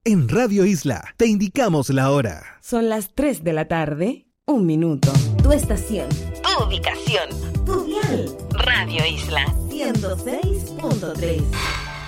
En Radio Isla te indicamos la hora. Son las 3 de la tarde, 1 minuto. Tu estación, tu ubicación, tu dial. Radio Isla 106.3.